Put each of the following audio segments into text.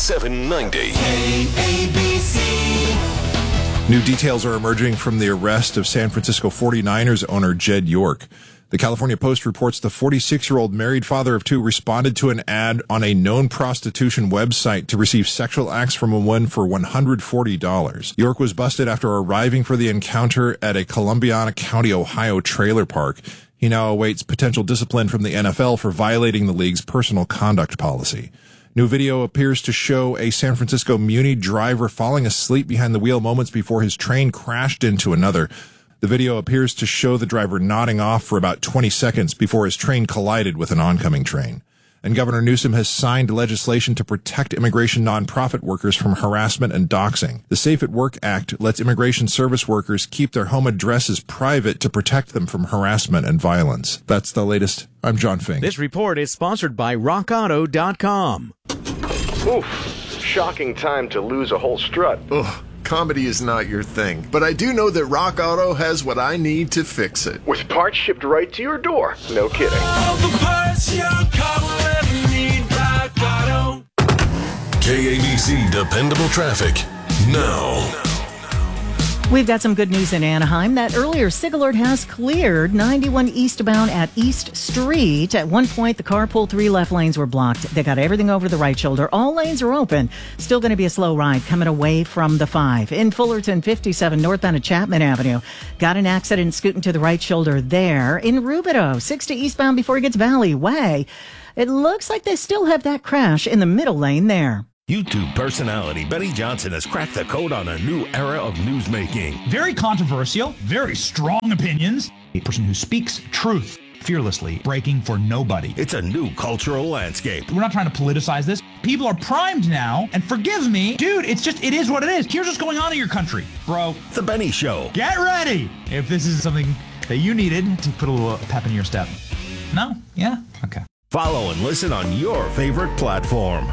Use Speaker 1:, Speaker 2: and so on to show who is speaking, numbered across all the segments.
Speaker 1: 790.
Speaker 2: KABC. New details are emerging from the arrest of San Francisco 49ers owner Jed York. The California Post reports the 46-year-old married father of two responded to an ad on a known prostitution website to receive sexual acts from a woman for $140. York was busted after arriving for the encounter at a Columbiana County, Ohio trailer park. He now awaits potential discipline from the NFL for violating the league's personal conduct policy. New video appears to show a San Francisco Muni driver falling asleep behind the wheel moments before his train crashed into another. The video appears to show the driver nodding off for about 20 seconds before his train collided with an oncoming train. And Governor Newsom has signed legislation to protect immigration nonprofit workers from harassment and doxing. The Safe at Work Act lets immigration service workers keep their home addresses private to protect them from harassment and violence. That's the latest. I'm John Fink.
Speaker 3: This report is sponsored by RockAuto.com.
Speaker 4: Oof. Shocking time to lose a whole strut.
Speaker 5: Ugh. Comedy is not your thing, but I do know that Rock Auto has what I need to fix it.
Speaker 4: With parts shipped right to your door. No kidding.
Speaker 1: All the parts your car will ever need, Rock Auto. KABC Dependable Traffic now.
Speaker 6: We've got some good news in Anaheim. That earlier SIG alert has cleared 91 eastbound at East Street. At one point, the carpool 3 left lanes were blocked. They got everything over the right shoulder. All lanes are open. Still going to be a slow ride coming away from the 5. In Fullerton, 57 northbound at Chapman Avenue. Got an accident scooting to the right shoulder there. In Rubidoux, 60 eastbound before it gets Valley Way. It looks like they still have that crash in the middle lane there.
Speaker 7: YouTube personality Benny Johnson has cracked the code on a new era of newsmaking.
Speaker 8: Very controversial, very strong opinions. A person who speaks truth fearlessly, breaking for nobody.
Speaker 7: It's a new cultural landscape.
Speaker 8: We're not trying to politicize this. People are primed now, and forgive me, dude, it is what it is. Here's what's going on in your country, bro.
Speaker 7: The Benny Show.
Speaker 8: Get ready if this is something that you needed to put a little pep in your step. No? Yeah? Okay.
Speaker 7: Follow and listen on your favorite platform.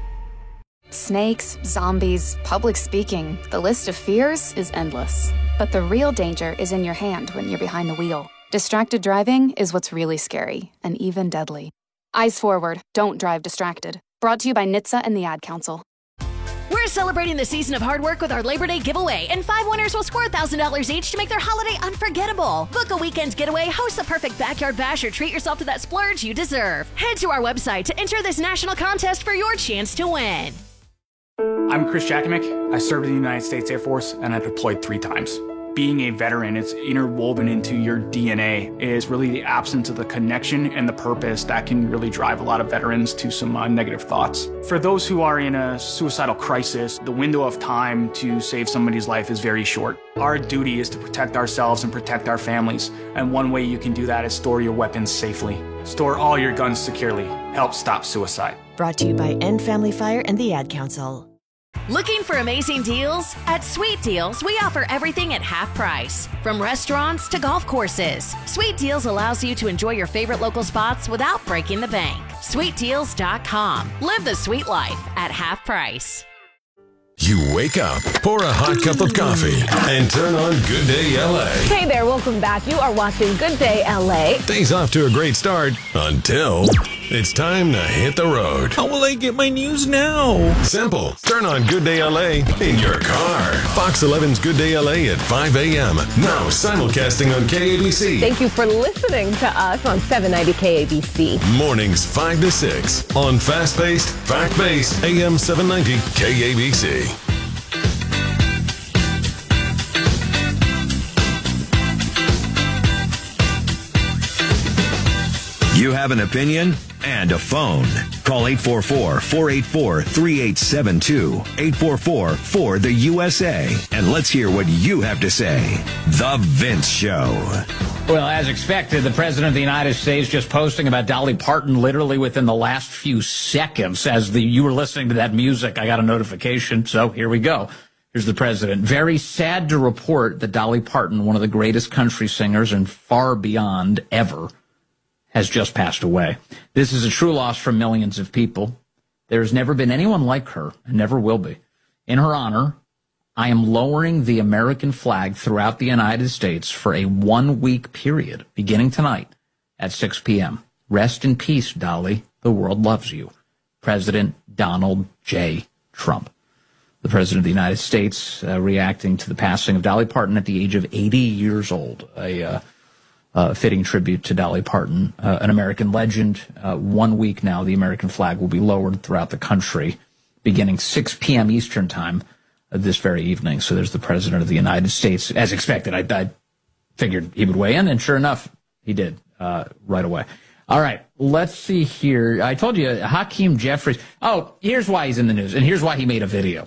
Speaker 9: Snakes, zombies, public speaking, the list of fears is endless. But the real danger is in your hand when you're behind the wheel. Distracted driving is what's really scary and even deadly. Eyes forward, don't drive distracted. Brought to you by NHTSA and the Ad Council.
Speaker 10: We're celebrating the season of hard work with our Labor Day giveaway, and 5 winners will score $1,000 each to make their holiday unforgettable. Book a weekend getaway, host the perfect backyard bash, or treat yourself to that splurge you deserve. Head to our website to enter this national contest for your chance to win.
Speaker 11: I'm Chris Jakimick. I served in the United States Air Force, and I deployed 3 times. Being a veteran, it's interwoven into your DNA, is really the absence of the connection and the purpose that can really drive a lot of veterans to some negative thoughts. For those who are in a suicidal crisis, the window of time to save somebody's life is very short. Our duty is to protect ourselves and protect our families, and one way you can do that is store your weapons safely. Store all your guns securely. Help stop suicide.
Speaker 12: Brought to you by End Family Fire and the Ad Council.
Speaker 10: Looking for amazing deals? At Sweet Deals, we offer everything at half price. From restaurants to golf courses, Sweet Deals allows you to enjoy your favorite local spots without breaking the bank. SweetDeals.com. Live the sweet life at half price.
Speaker 1: You wake up, pour a hot cup of coffee, and turn on Good Day LA.
Speaker 13: Hey there, welcome back. You are watching Good Day LA.
Speaker 1: Day's off to a great start until it's time to hit the road.
Speaker 3: How will I get my news now?
Speaker 1: Simple. Turn on Good Day LA in your car. Fox 11's Good Day LA at 5 a.m. Now simulcasting on KABC.
Speaker 13: Thank you for listening to us on 790 KABC.
Speaker 1: Mornings 5 to 6 on fast-paced, fact-based AM 790 KABC.
Speaker 14: You have an opinion and a phone. Call 844-484-3872. 844-4-THE-USA. And let's hear what you have to say. The Vince Show.
Speaker 15: Well, as expected, the President of the United States just posting about Dolly Parton literally within the last few seconds. As you were listening to that music, I got a notification, so here we go. Here's the President. Very sad to report that Dolly Parton, one of the greatest country singers and far beyond ever, has just passed away. This is a true loss for millions of people. There's never been anyone like her, and never will be. In her honor, I am lowering the American flag throughout the United States for a 1-week period, beginning tonight at 6 p.m. Rest in peace, Dolly. The world loves you. President Donald J. Trump. The President of the United States reacting to the passing of Dolly Parton at the age of 80 years old. A fitting tribute to Dolly Parton, an American legend. 1 week now, the American flag will be lowered throughout the country, beginning 6 p.m. Eastern time this very evening. So there's the President of the United States. As expected, I figured he would weigh in, and sure enough, he did right away. All right, let's see here. I told you, Hakeem Jeffries. Oh, here's why he's in the news, and here's why he made a video.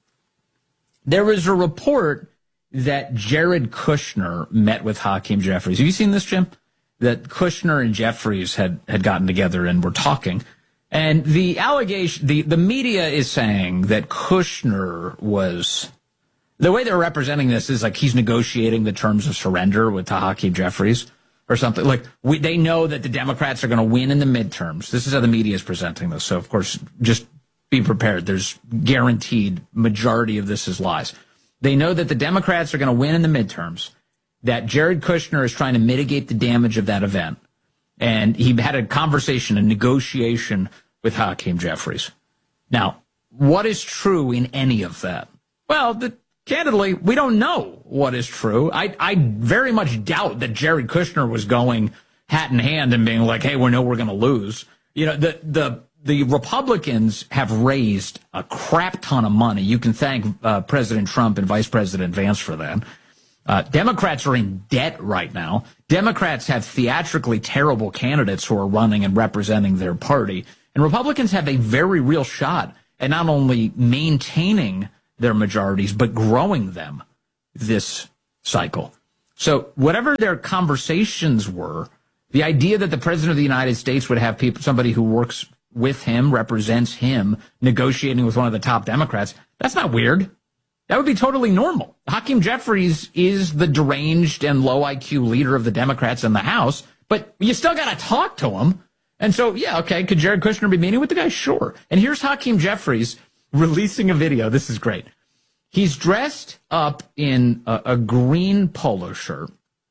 Speaker 15: There was a report that Jared Kushner met with Hakeem Jeffries. Have you seen this, Jim? That Kushner and Jeffries had gotten together and were talking. And the allegation, the media is saying that Kushner was, the way they're representing this is like he's negotiating the terms of surrender with Hakeem Jeffries or something. Like they know that the Democrats are going to win in the midterms. This is how the media is presenting this. So, of course, just be prepared. There's guaranteed majority of this is lies. They know that the Democrats are going to win in the midterms, that Jared Kushner is trying to mitigate the damage of that event. And he had a conversation, a negotiation with Hakeem Jeffries. Now, what is true in any of that? Well, candidly, we don't know what is true. I very much doubt that Jared Kushner was going hat in hand and being like, hey, we know we're going to lose. You know, the Republicans have raised a crap ton of money. You can thank President Trump and Vice President Vance for that. Democrats are in debt right now. Democrats have theatrically terrible candidates who are running and representing their party. And Republicans have a very real shot at not only maintaining their majorities, but growing them this cycle. So whatever their conversations were, the idea that the President of the United States would have somebody who works with him, represents him, negotiating with one of the top Democrats, that's not weird. That would be totally normal. Hakeem Jeffries is the deranged and low IQ leader of the Democrats in the House, but you still got to talk to him. And so, yeah, okay, could Jared Kushner be meeting with the guy? Sure. And here's Hakeem Jeffries releasing a video. This is great. He's dressed up in a green polo shirt,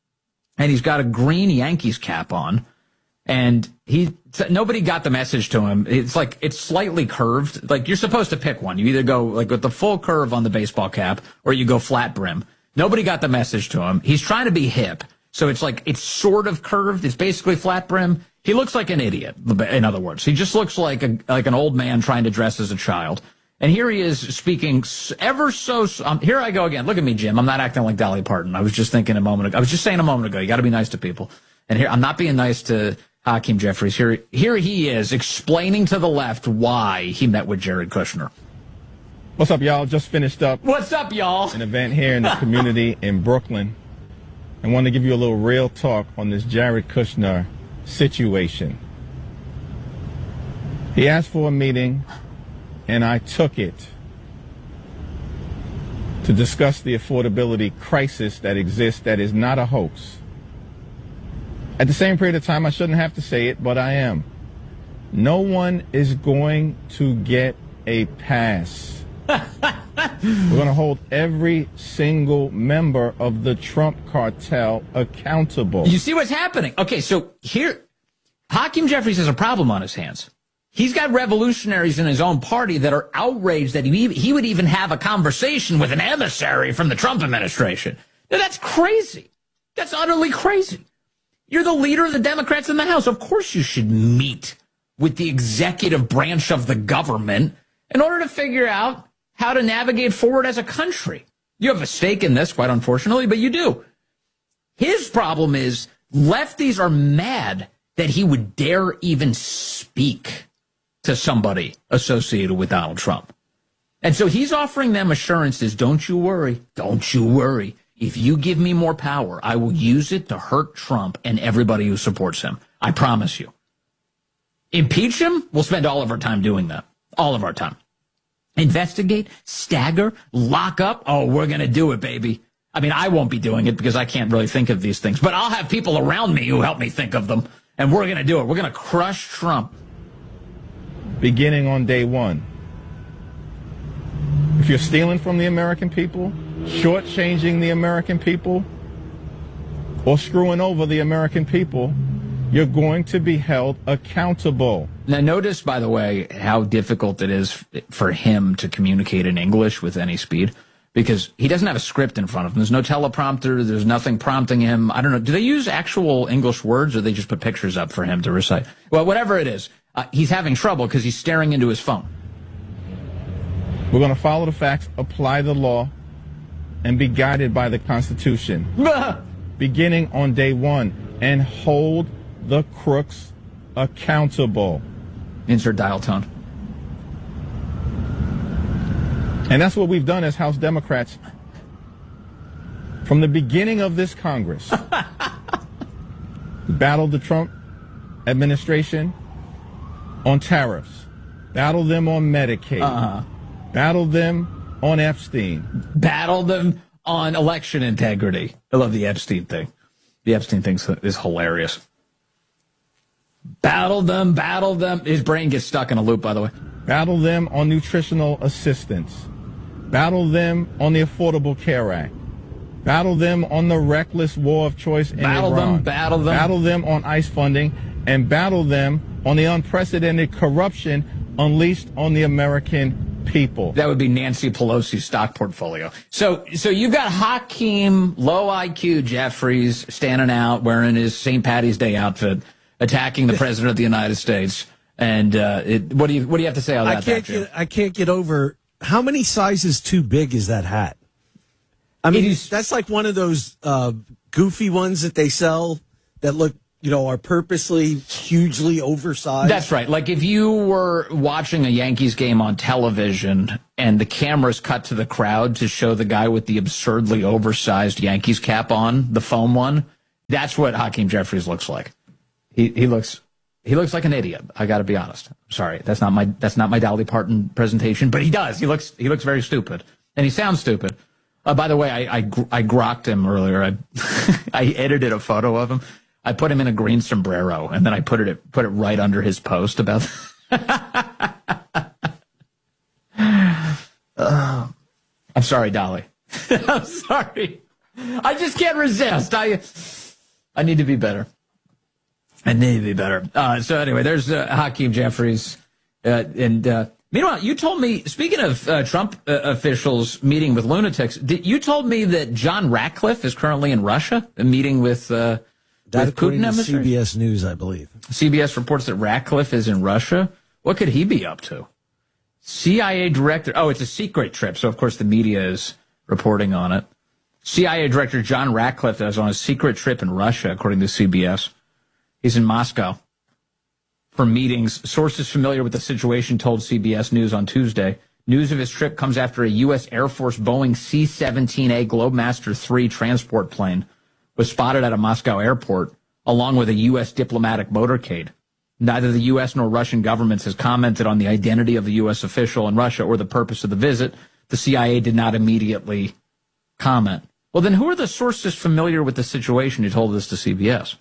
Speaker 15: and he's got a green Yankees cap on. And nobody got the message to him. It's slightly curved. Like, you're supposed to pick one. You either go like with the full curve on the baseball cap or you go flat brim. Nobody got the message to him. He's trying to be hip. So it's sort of curved. It's basically flat brim. He looks like an idiot. In other words, he just looks like an old man trying to dress as a child. And here he is speaking ever so, here I go again. Look at me, Jim. I'm not acting like Dolly Parton. I was just saying a moment ago, you got to be nice to people. And here, I'm not being nice to Hakeem Jeffries. Here he is explaining to the left why he met with Jared Kushner.
Speaker 16: What's up, y'all? Just finished up.
Speaker 15: What's up, y'all?
Speaker 16: An event here in the community in Brooklyn. I want to give you a little real talk on this Jared Kushner situation. He asked for a meeting, and I took it to discuss the affordability crisis that exists that is not a hoax. At the same period of time, I shouldn't have to say it, but I am. No one is going to get a pass. We're going to hold every single member of the Trump cartel accountable.
Speaker 15: You see what's happening? Okay, so here, Hakeem Jeffries has a problem on his hands. He's got revolutionaries in his own party that are outraged that he would even have a conversation with an emissary from the Trump administration. Now, that's crazy. That's utterly crazy. You're the leader of the Democrats in the House. Of course you should meet with the executive branch of the government in order to figure out how to navigate forward as a country. You have a stake in this, quite unfortunately, but you do. His problem is lefties are mad that he would dare even speak to somebody associated with Donald Trump. And so he's offering them assurances, don't you worry, don't you worry. If you give me more power, I will use it to hurt Trump and everybody who supports him. I promise you. Impeach him? We'll spend all of our time doing that. All of our time. Investigate, stagger, lock up. Oh, we're going to do it, baby. I mean, I won't be doing it because I can't really think of these things, but I'll have people around me who help me think of them, and we're going to do it. We're going to crush Trump.
Speaker 16: Beginning on day one. If you're stealing from the American people, shortchanging the American people, or screwing over the American people, you're going to be held accountable.
Speaker 15: Now, notice, by the way, how difficult it is for him to communicate in English with any speed, because he doesn't have a script in front of him. There's no teleprompter. There's nothing prompting him. I don't know. Do they use actual English words, or they just put pictures up for him to recite? Well, whatever it is, he's having trouble because he's staring into his phone.
Speaker 16: We're going to follow the facts, apply the law, and be guided by the Constitution, beginning on day one, and hold the crooks accountable.
Speaker 15: Insert dial tone.
Speaker 16: And that's what we've done as House Democrats from the beginning of this Congress. We battled the Trump administration on tariffs, battled them on Medicaid, battled them on Epstein,
Speaker 15: battled them on election integrity. I love the Epstein thing. The Epstein thing is hilarious. Battled them. His brain gets stuck in a loop, by the way.
Speaker 16: Battled them on nutritional assistance. Battled them on the Affordable Care Act. Battled them on the reckless war of choice in Iran. Battled them on ICE funding, and battled them on the unprecedented corruption unleashed on the American people.
Speaker 15: That would be Nancy Pelosi's stock portfolio. So you've got Hakeem, low IQ Jeffries standing out wearing his St. Patty's Day outfit, attacking the President of the United States. And what do you have to say on that?
Speaker 17: I can't get over how many sizes too big is that hat? I mean, that's like one of those goofy ones that they sell that look, are purposely hugely oversized.
Speaker 15: That's right. Like if you were watching a Yankees game on television and the cameras cut to the crowd to show the guy with the absurdly oversized Yankees cap on, the foam one, that's what Hakeem Jeffries looks like. He looks like an idiot. I got to be honest. I'm sorry. That's not my Dolly Parton presentation, but he does. He looks very stupid, and he sounds stupid. By the way, I grokked him earlier. I edited a photo of him. I put him in a green sombrero, and then I put it right under his post about. I'm sorry, Dolly. I'm sorry. I just can't resist. I need to be better. I need to be better. So anyway, there's Hakeem Jeffries. Meanwhile, you told me, speaking of Trump officials meeting with lunatics, you told me that John Ratcliffe is currently in Russia, meeting with Putin.
Speaker 17: CBS News, I believe.
Speaker 15: CBS reports that Ratcliffe is in Russia. What could he be up to? CIA director. Oh, it's a secret trip. So, of course, the media is reporting on it. CIA director John Ratcliffe is on a secret trip in Russia, according to CBS. He's in Moscow for meetings. Sources familiar with the situation told CBS News on Tuesday. News of his trip comes after a U.S. Air Force Boeing C-17A Globemaster III transport plane was spotted at a Moscow airport, along with a U.S. diplomatic motorcade. Neither the U.S. nor Russian governments has commented on the identity of the U.S. official in Russia or the purpose of the visit. The CIA did not immediately comment. Well, then who are the sources familiar with the situation who told this to CBS?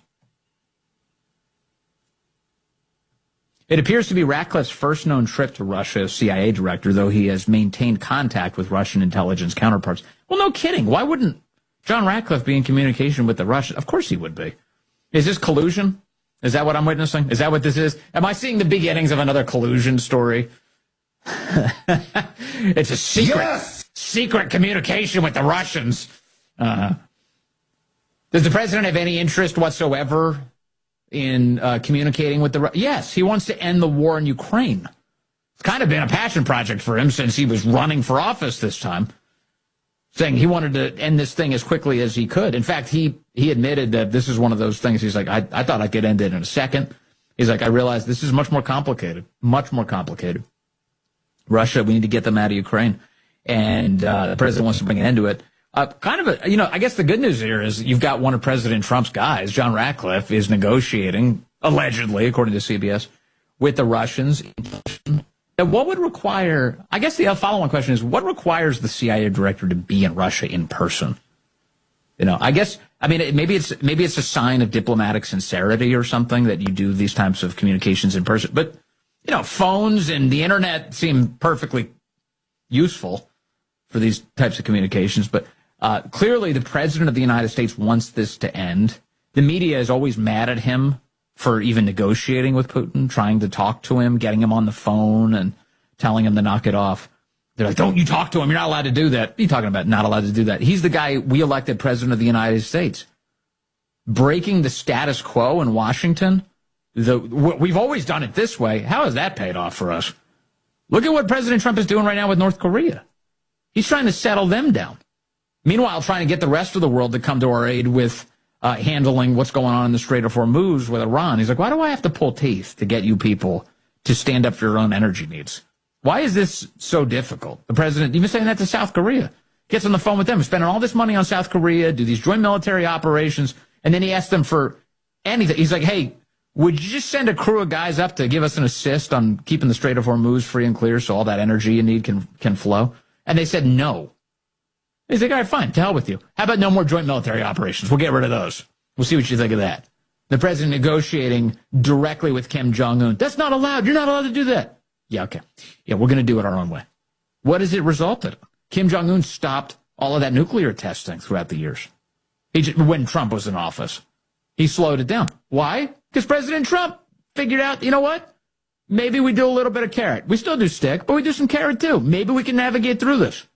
Speaker 15: It appears to be Ratcliffe's first known trip to Russia as CIA director, though he has maintained contact with Russian intelligence counterparts. Well, no kidding. Why wouldn't John Ratcliffe be in communication with the Russians? Of course he would be. Is this collusion? Is that what I'm witnessing? Is that what this is? Am I seeing the beginnings of another collusion story? It's a secret communication with the Russians. Does the president have any interest whatsoever in communicating with the Russians? Yes, he wants to end the war in Ukraine. It's kind of been a passion project for him since he was running for office this time, saying he wanted to end this thing as quickly as he could. In fact, he admitted that this is one of those things. He's like, I thought I could end it in a second. He's like, I realized this is much more complicated. Russia, we need to get them out of Ukraine. And the president wants to bring an end to it. I guess the good news here is you've got one of President Trump's guys, John Ratcliffe, is negotiating, allegedly, according to CBS, with the Russians. Now, what would require, I guess the follow-on question is, what requires the CIA director to be in Russia in person? Maybe it's a sign of diplomatic sincerity or something that you do these types of communications in person. But, phones and the internet seem perfectly useful for these types of communications. But clearly the president of the United States wants this to end. The media is always mad at him for even negotiating with Putin, trying to talk to him, getting him on the phone and telling him to knock it off. They're like, don't you talk to him. You're not allowed to do that. What are you talking about? Not allowed to do that. He's the guy we elected president of the United States. Breaking the status quo in Washington. We've always done it this way. How has that paid off for us? Look at what President Trump is doing right now with North Korea. He's trying to settle them down. Meanwhile, trying to get the rest of the world to come to our aid with handling what's going on in the Strait of Hormuz with Iran. He's like, why do I have to pull teeth to get you people to stand up for your own energy needs? Why is this so difficult? The president, even saying that to South Korea, gets on the phone with them, spending all this money on South Korea, do these joint military operations, and then he asks them for anything. He's like, hey, would you just send a crew of guys up to give us an assist on keeping the Strait of Hormuz free and clear so all that energy you need can flow? And they said no. He's like, all right, fine, to hell with you. How about no more joint military operations? We'll get rid of those. We'll see what you think of that. The president negotiating directly with Kim Jong-un. That's not allowed. You're not allowed to do that. Yeah, okay. Yeah, we're going to do it our own way. What has it resulted in? Kim Jong-un stopped all of that nuclear testing throughout the years. When Trump was in office, he slowed it down. Why? Because President Trump figured out, you know what? Maybe we do a little bit of carrot. We still do stick, but we do some carrot too. Maybe we can navigate through this.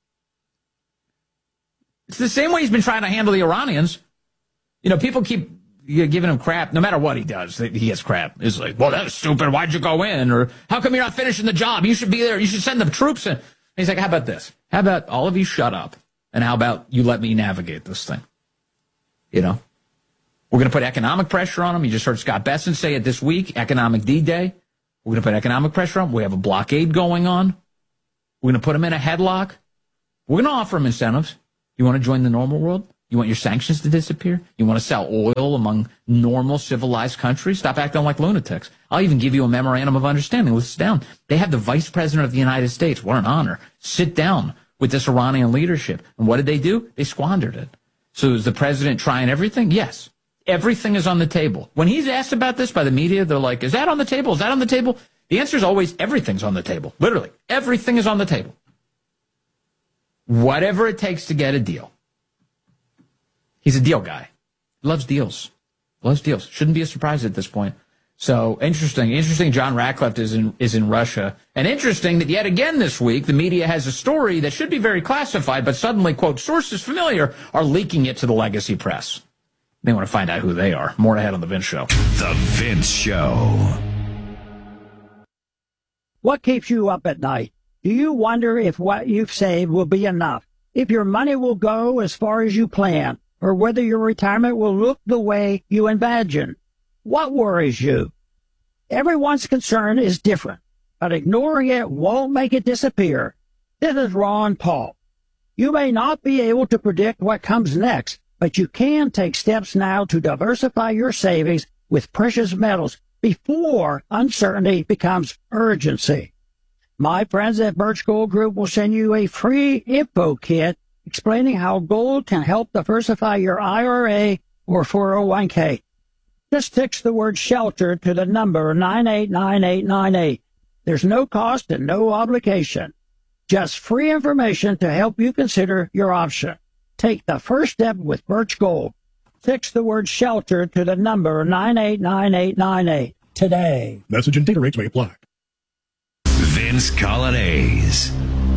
Speaker 15: It's the same way he's been trying to handle the Iranians. You know, people keep giving him crap. No matter what he does, he gets crap. It's like, well, that was stupid. Why'd you go in? Or how come you're not finishing the job? You should be there. You should send the troops in. And he's like, how about this? How about all of you shut up? And how about you let me navigate this thing? You know, we're going to put economic pressure on him. You just heard Scott Besson say it this week, economic D-Day. We're going to put economic pressure on him. We have a blockade going on. We're going to put him in a headlock. We're going to offer him incentives. You want to join the normal world? You want your sanctions to disappear? You want to sell oil among normal civilized countries? Stop acting like lunatics. I'll even give you a memorandum of understanding. Let's sit down. They have the vice president of the United States. What an honor. Sit down with this Iranian leadership. And what did they do? They squandered it. So is the president trying everything? Yes. Everything is on the table. When he's asked about this by the media, they're like, is that on the table? Is that on the table? The answer is always everything's on the table. Literally. Everything is on the table. Whatever it takes to get a deal. He's a deal guy. Loves deals. Loves deals. Shouldn't be a surprise at this point. So interesting. John Ratcliffe is in Russia. And interesting that yet again this week, the media has a story that should be very classified, but suddenly, quote, sources familiar are leaking it to the legacy press. They want to find out who they are. More ahead on The Vince Show.
Speaker 14: The Vince Show.
Speaker 18: What keeps you up at night? Do you wonder if what you've saved will be enough? If your money will go as far as you plan? Or whether your retirement will look the way you imagine? What worries you? Everyone's concern is different, but ignoring it won't make it disappear. This is Ron Paul. You may not be able to predict what comes next, but you can take steps now to diversify your savings with precious metals before uncertainty becomes urgency. My friends at Birch Gold Group will send you a free info kit explaining how gold can help diversify your IRA or 401k. Just text the word SHELTER to the number 989898. There's no cost and no obligation. Just free information to help you consider your option. Take the first step with Birch Gold. Text the word SHELTER to the number 989898 today.
Speaker 19: Message and data rates may apply.
Speaker 14: Vince Coglianese.